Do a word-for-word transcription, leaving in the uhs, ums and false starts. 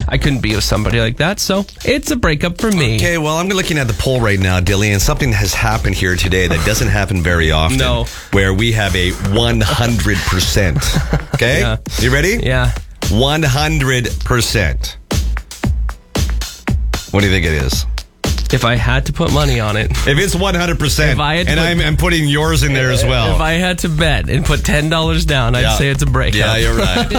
I couldn't be with somebody like that, so it's a breakup for me. Okay, well, I'm looking at the poll right now, Dilly, and something has happened here today that doesn't happen very often. No. Where we have a one hundred percent. Okay? Yeah. You ready? Yeah. one hundred percent. What do you think it is? If I had to put money on it. If it's one hundred percent, If I had to and put- I'm, I'm putting yours in there as well. If I had to bet and put ten dollars down, I'd Yeah. say it's a breakup. Yeah, you're right.